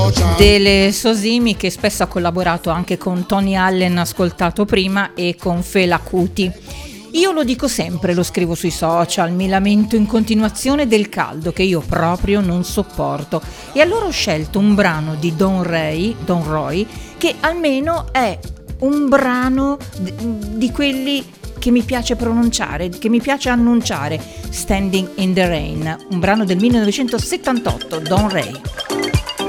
delle Sosimi, che spesso ha collaborato anche con Tony Allen, ascoltato prima, e con Fela Kuti. Io lo dico sempre, lo scrivo sui social, mi lamento in continuazione del caldo che io proprio non sopporto, e allora ho scelto un brano di Don Roy, che almeno è un brano di quelli che mi piace pronunciare, che mi piace annunciare. Standing in the Rain, un brano del 1978, Don Ray.